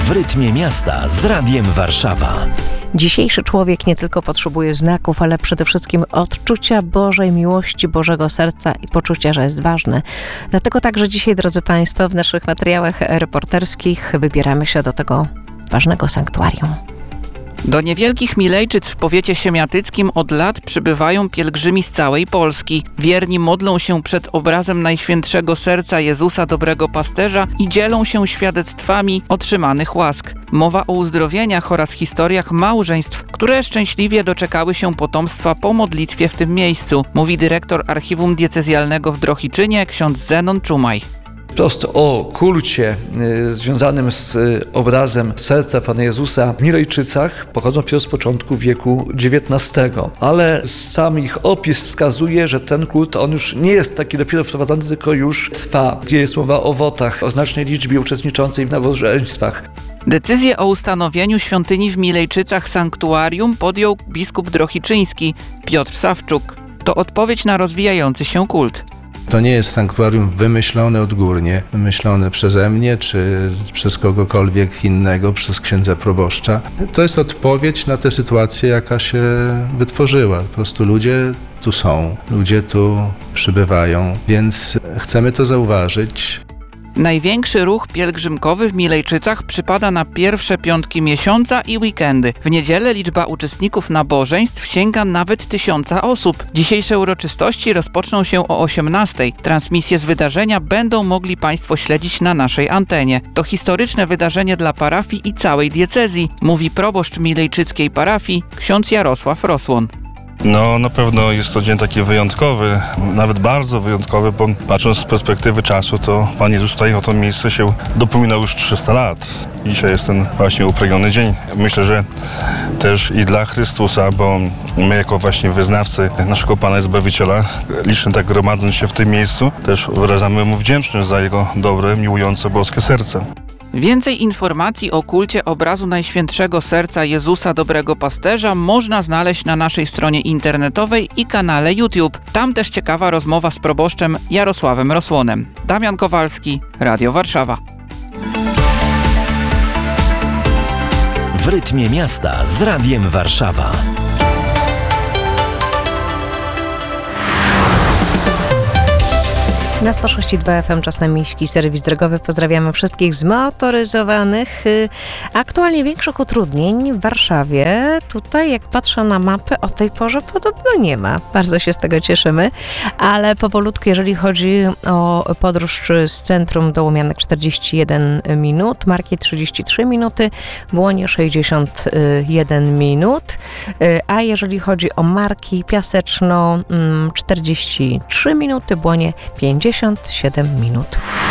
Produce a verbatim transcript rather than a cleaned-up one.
W rytmie miasta z Radiem Warszawa. Dzisiejszy człowiek nie tylko potrzebuje znaków, ale przede wszystkim odczucia Bożej miłości, Bożego serca i poczucia, że jest ważny. Dlatego także dzisiaj, drodzy Państwo, w naszych materiałach reporterskich wybieramy się do tego ważnego sanktuarium. Do niewielkich Milejczyc w powiecie siemiatyckim od lat przybywają pielgrzymi z całej Polski. Wierni modlą się przed obrazem Najświętszego Serca Jezusa Dobrego Pasterza i dzielą się świadectwami otrzymanych łask. Mowa o uzdrowieniach oraz historiach małżeństw, które szczęśliwie doczekały się potomstwa po modlitwie w tym miejscu, mówi dyrektor Archiwum Diecezjalnego w Drohiczynie, ksiądz Zenon Czumaj. Prosto o kulcie y, związanym z y, obrazem serca Pana Jezusa w Milejczycach pochodzą dopiero z początku wieku dziewiętnastego. Ale sam ich opis wskazuje, że ten kult on już nie jest taki dopiero wprowadzany, tylko już trwa. Gdzie jest mowa o wotach, o znacznej liczbie uczestniczącej w nabożeństwach. Decyzję o ustanowieniu świątyni w Milejczycach sanktuarium podjął biskup drohiczyński Piotr Sawczuk. To odpowiedź na rozwijający się kult. To nie jest sanktuarium wymyślone odgórnie, wymyślone przeze mnie, czy przez kogokolwiek innego, przez księdza proboszcza. To jest odpowiedź na tę sytuację, jaka się wytworzyła. Po prostu ludzie tu są, ludzie tu przybywają, więc chcemy to zauważyć. Największy ruch pielgrzymkowy w Milejczycach przypada na pierwsze piątki miesiąca i weekendy. W niedzielę liczba uczestników nabożeństw sięga nawet tysiąca osób. Dzisiejsze uroczystości rozpoczną się o osiemnastej. Transmisje z wydarzenia będą mogli Państwo śledzić na naszej antenie. To historyczne wydarzenie dla parafii i całej diecezji, mówi proboszcz milejczyckiej parafii ksiądz Jarosław Rosłon. No, na pewno jest to dzień taki wyjątkowy, nawet bardzo wyjątkowy, bo patrząc z perspektywy czasu, to Pan Jezus tutaj o to miejsce się dopominał już trzysta lat. Dzisiaj jest ten właśnie upragniony dzień. Myślę, że też i dla Chrystusa, bo my jako właśnie wyznawcy naszego Pana i Zbawiciela, licznie tak gromadząc się w tym miejscu, też wyrażamy Mu wdzięczność za Jego dobre, miłujące boskie serce. Więcej informacji o kulcie obrazu Najświętszego Serca Jezusa Dobrego Pasterza można znaleźć na naszej stronie internetowej i kanale YouTube. Tam też ciekawa rozmowa z proboszczem Jarosławem Rosłonem. Damian Kowalski, Radio Warszawa. W rytmie miasta z Radiem Warszawa. Na sto sześć i dwa F M czas na miejski serwis drogowy. Pozdrawiamy wszystkich zmotoryzowanych. Aktualnie większych utrudnień w Warszawie. Tutaj, jak patrzę na mapy, o tej porze podobno nie ma. Bardzo się z tego cieszymy. Ale powolutku, jeżeli chodzi o podróż z centrum do Łomianek czterdzieści jeden minut, Marki trzydzieści trzy minuty, Błonie sześćdziesiąt jeden minut. A jeżeli chodzi o Marki Piaseczno, czterdzieści trzy minuty, Błonie pięćdziesiąt siedem minut.